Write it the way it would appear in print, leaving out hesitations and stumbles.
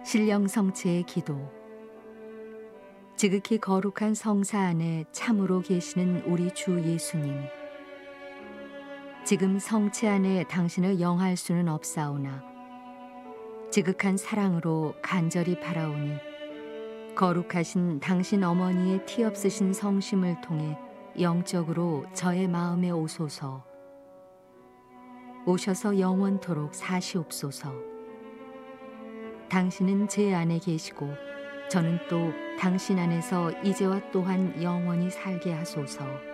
신령 성체의 기도. 지극히 거룩한 성사 안에 참으로 계시는 우리 주 예수님, 지금 성체 안에 당신을 영할 수는 없사오나 지극한 사랑으로 간절히 바라오니 거룩하신 당신 어머니의 티 없으신 성심을 통해 영적으로 저의 마음에 오소서. 오셔서 영원토록 사시옵소서. 당신은 제 안에 계시고 저는 또 당신 안에서 이제와 또한 영원히 살게 하소서.